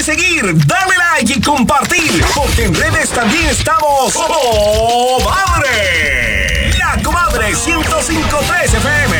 seguir, dale like y compartir, porque en redes también estamos ¡Comadre! La Comadre 105.3 FM.